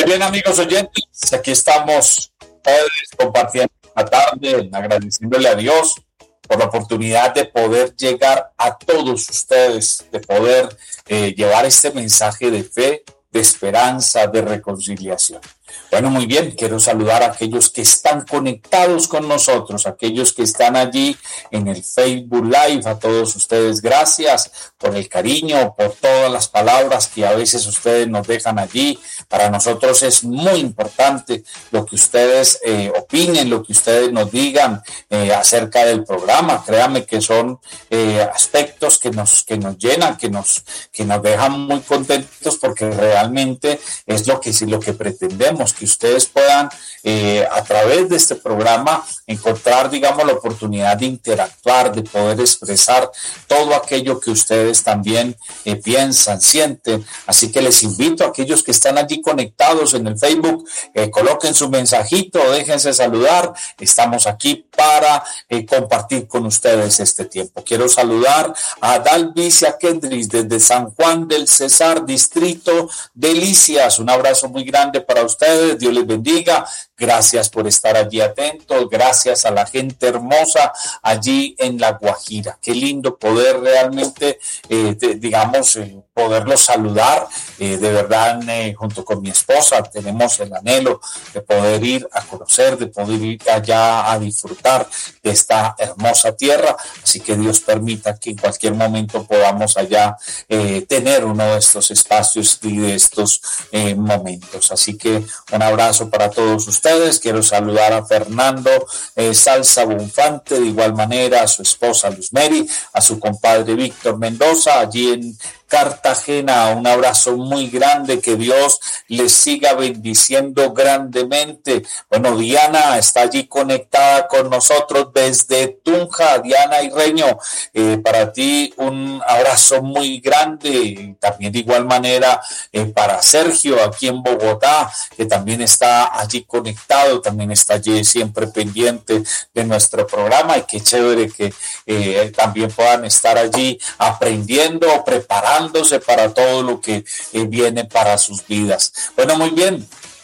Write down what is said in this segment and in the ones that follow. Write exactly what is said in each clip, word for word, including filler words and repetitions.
Bien, amigos oyentes, aquí estamos todos compartiendo la tarde, agradeciéndole a Dios por la oportunidad de poder llegar a todos ustedes, de poder eh, llevar este mensaje de fe, de esperanza, de reconciliación. Bueno, muy bien, quiero saludar a aquellos que están conectados con nosotros, aquellos que están allí en el Facebook Live, a todos ustedes, gracias por el cariño, por todas las palabras que a veces ustedes nos dejan allí. Para nosotros es muy importante lo que ustedes eh, opinen, lo que ustedes nos digan eh, acerca del programa. Créanme que son eh, aspectos que nos, que nos llenan, que nos, que nos dejan muy contentos, porque realmente es lo que, lo que pretendemos, que ustedes puedan eh, a través de este programa encontrar, digamos, la oportunidad de interactuar, de poder expresar todo aquello que ustedes también eh, piensan, sienten. Así que les invito a aquellos que están allí conectados en el Facebook, eh, coloquen su mensajito, déjense saludar. Estamos aquí para eh, compartir con ustedes este tiempo. Quiero saludar a Dalvis y a Kendris desde San Juan del Cesar, distrito Delicias. Un abrazo muy grande para ustedes. Dios les bendiga. Gracias por estar allí atentos. Gracias a la gente hermosa allí en La Guajira. Qué lindo poder realmente, eh, de, digamos, eh, poderlos saludar. Eh, de verdad, eh, junto con mi esposa, tenemos el anhelo de poder ir a conocer, de poder ir allá a disfrutar de esta hermosa tierra. Así que Dios permita que en cualquier momento podamos allá eh, tener uno de estos espacios y de estos eh, momentos. Así que un abrazo para todos ustedes. Quiero saludar a Fernando eh, Salsa Bonfante, de igual manera a su esposa Luz Mary, a su compadre Víctor Mendoza, allí en Cartagena. Un abrazo muy grande, que Dios les siga bendiciendo grandemente. Bueno, Diana está allí conectada con nosotros desde Tunja. Diana y Reño, eh, para ti un abrazo muy grande. También de igual manera eh, para Sergio aquí en Bogotá, que también está allí conectado, también está allí siempre pendiente de nuestro programa, y qué chévere que eh, también puedan estar allí aprendiendo, preparando para todo lo que eh, viene para sus vidas. Bueno, muy bien.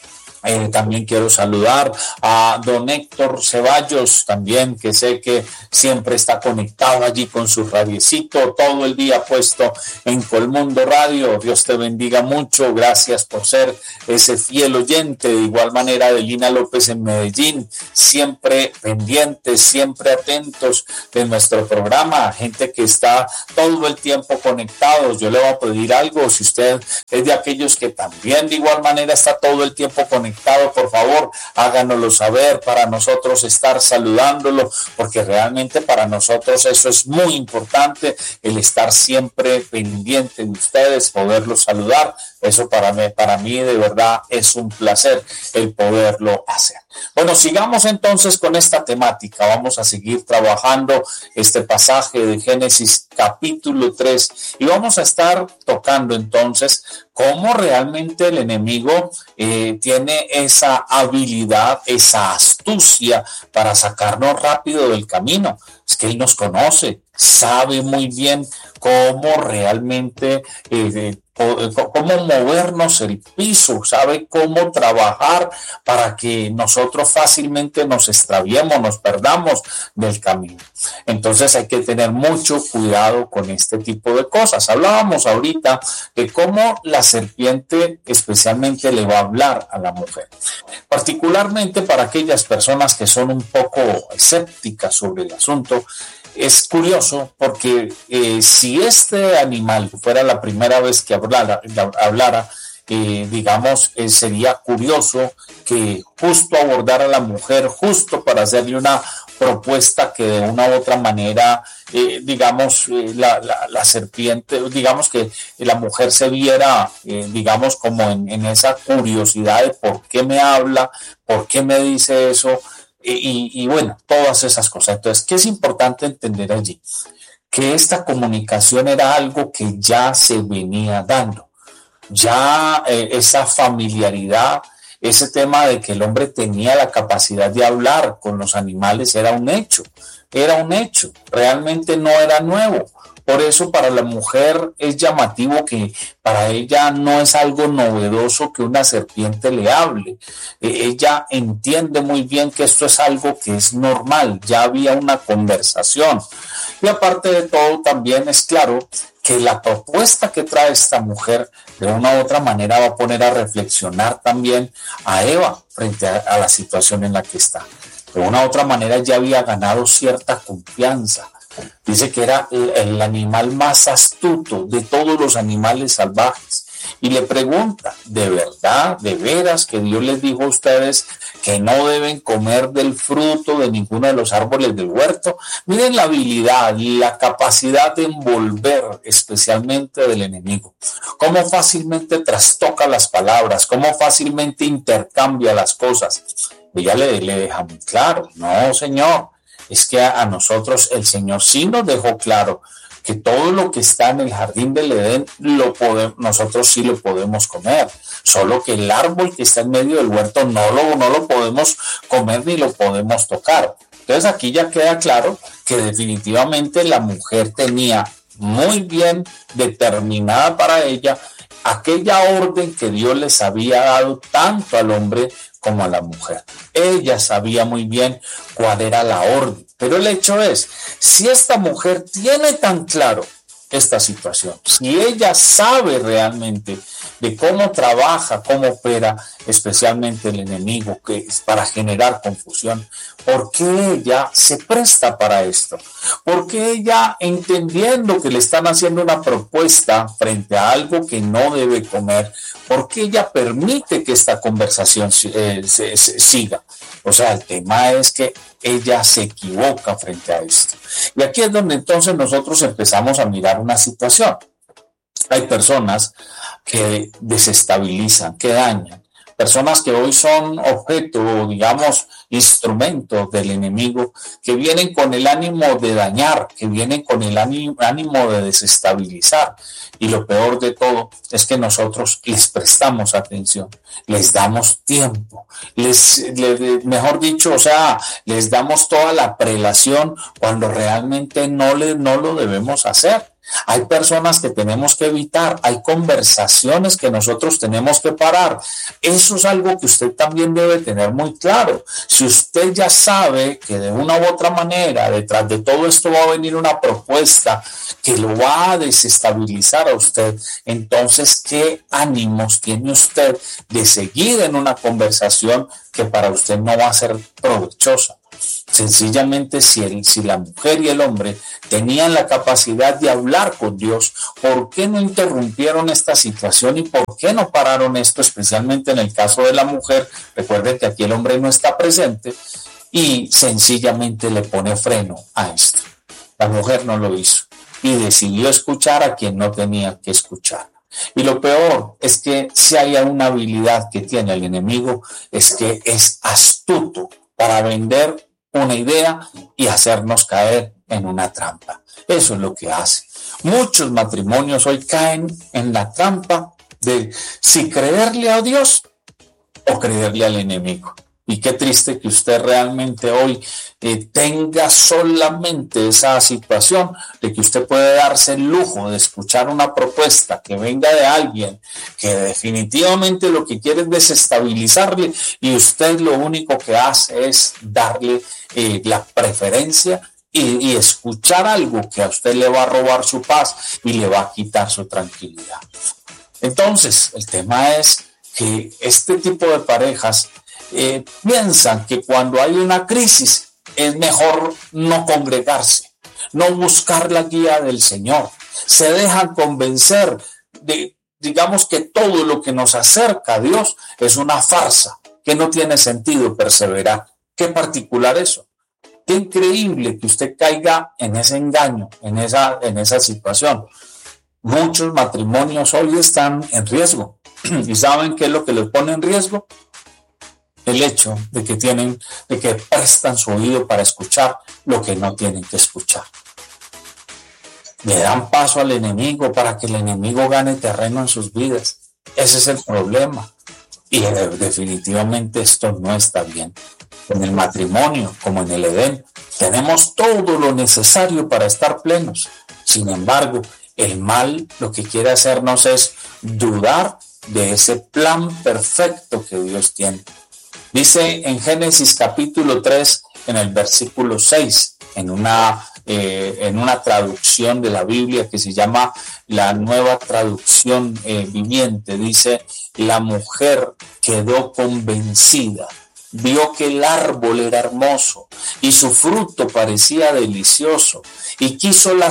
Eh, también quiero saludar a don Héctor Ceballos, también, que sé que siempre está conectado allí con su radiecito, todo el día puesto en Colmundo Radio. Dios te bendiga mucho, gracias por ser ese fiel oyente. De igual manera de Lina López en Medellín, siempre pendientes, siempre atentos de nuestro programa, gente que está todo el tiempo conectados. Yo le voy a pedir algo, si usted es de aquellos que también de igual manera está todo el tiempo conectado, por favor, háganoslo saber para nosotros estar saludándolo, porque realmente para nosotros eso es muy importante, el estar siempre pendiente de ustedes, poderlos saludar. Eso para mí, para mí de verdad es un placer el poderlo hacer. Bueno, sigamos entonces con esta temática. Vamos a seguir trabajando este pasaje de Génesis capítulo tres, y vamos a estar tocando entonces cómo realmente el enemigo eh, tiene esa habilidad, esa astucia para sacarnos rápido del camino. Es que él nos conoce, sabe muy bien cómo realmente eh, cómo movernos el piso, sabe cómo trabajar para que nosotros fácilmente nos extraviemos, nos perdamos del camino. Entonces hay que tener mucho cuidado con este tipo de cosas. Hablábamos ahorita de cómo la serpiente especialmente le va a hablar a la mujer, particularmente para aquellas personas que son un poco escépticas sobre el asunto. Es curioso porque eh, si este animal fuera la primera vez que hablara, hablara eh, digamos, eh, sería curioso que justo abordara a la mujer, justo para hacerle una propuesta que de una u otra manera, eh, digamos, eh, la, la, la serpiente, digamos que la mujer se viera, eh, digamos, como en, en esa curiosidad de por qué me habla, por qué me dice eso. Y, y bueno, todas esas cosas. Entonces, ¿qué es importante entender allí? Que esta comunicación era algo que ya se venía dando. Ya eh, esa familiaridad ese tema de que el hombre tenía la capacidad de hablar con los animales era un hecho, era un hecho, realmente no era nuevo. Por eso para la mujer es llamativo que para ella no es algo novedoso que una serpiente le hable. Eh, ella entiende muy bien que esto es algo que es normal, ya había una conversación. Y aparte de todo, también es claro que la propuesta que trae esta mujer de una u otra manera va a poner a reflexionar también a Eva frente a, a la situación en la que está. De una u otra manera ya había ganado cierta confianza. Dice que era el, el animal más astuto de todos los animales salvajes. Y le pregunta, ¿de verdad, de veras que Dios les dijo a ustedes que no deben comer del fruto de ninguno de los árboles del huerto? Miren la habilidad y la capacidad de envolver especialmente del enemigo. Cómo fácilmente trastoca las palabras, cómo fácilmente intercambia las cosas. Ella le, le deja muy claro, no, Señor, es que a, a nosotros el Señor sí nos dejó claro que todo lo que está en el jardín del Edén, lo podemos, nosotros sí lo podemos comer. Solo que el árbol que está en medio del huerto no lo, no lo podemos comer ni lo podemos tocar. Entonces aquí ya queda claro que definitivamente la mujer tenía muy bien determinada para ella aquella orden que Dios les había dado tanto al hombre como a la mujer. Ella sabía muy bien cuál era la orden. Pero el hecho es, si esta mujer tiene tan claro esta situación, si ella sabe realmente de cómo trabaja, cómo opera, especialmente el enemigo, que es para generar confusión, ¿por qué ella se presta para esto? ¿Por qué ella, entendiendo que le están haciendo una propuesta frente a algo que no debe comer, por qué ella permite que esta conversación eh, se, se siga? O sea, el tema es que ella se equivoca frente a esto. Y aquí es donde entonces nosotros empezamos a mirar una situación. Hay personas que desestabilizan, que dañan. Personas que hoy son objeto, digamos, instrumentos del enemigo, que vienen con el ánimo de dañar, que vienen con el ánimo de desestabilizar. Y lo peor de todo es que nosotros les prestamos atención, les damos tiempo, les, les mejor dicho, o sea, les damos toda la prelación cuando realmente no, le, no lo debemos hacer. Hay personas que tenemos que evitar, hay conversaciones que nosotros tenemos que parar. Eso es algo que usted también debe tener muy claro. Si usted ya sabe que de una u otra manera detrás de todo esto va a venir una propuesta que lo va a desestabilizar a usted, entonces ¿qué ánimos tiene usted de seguir en una conversación que para usted no va a ser provechosa? Sencillamente, si, el, si la mujer y el hombre tenían la capacidad de hablar con Dios, ¿por qué no interrumpieron esta situación y por qué no pararon esto, especialmente en el caso de la mujer? Recuerden que aquí el hombre no está presente y sencillamente le pone freno a esto. La mujer no lo hizo y decidió escuchar a quien no tenía que escuchar. Y lo peor es que si hay una habilidad que tiene el enemigo, es que es astuto para vender una idea y hacernos caer en una trampa. Eso es lo que hace. Muchos matrimonios hoy caen en la trampa de si creerle a Dios o creerle al enemigo. Y qué triste que usted realmente hoy eh, tenga solamente esa situación de que usted puede darse el lujo de escuchar una propuesta que venga de alguien que definitivamente lo que quiere es desestabilizarle y usted lo único que hace es darle eh, la preferencia y, y escuchar algo que a usted le va a robar su paz y le va a quitar su tranquilidad. Entonces, el tema es que este tipo de parejas Eh, piensan que cuando hay una crisis es mejor no congregarse, no buscar la guía del Señor. Se dejan convencer de, digamos, que todo lo que nos acerca a Dios es una farsa, que no tiene sentido perseverar. Qué particular eso. Qué increíble que usted caiga en ese engaño, en esa, en esa situación. Muchos matrimonios hoy están en riesgo. ¿Y saben qué es lo que les pone en riesgo? El hecho de que tienen, de que prestan su oído para escuchar lo que no tienen que escuchar. Le dan paso al enemigo para que el enemigo gane terreno en sus vidas. Ese es el problema. Y definitivamente esto no está bien. En el matrimonio, como en el Edén, tenemos todo lo necesario para estar plenos. Sin embargo, el mal lo que quiere hacernos es dudar de ese plan perfecto que Dios tiene. Dice en Génesis capítulo tres, en el versículo seis, en una, eh, en una traducción de la Biblia que se llama la Nueva Traducción eh, Viviente, dice: la mujer quedó convencida, vio que el árbol era hermoso y su fruto parecía delicioso y quiso la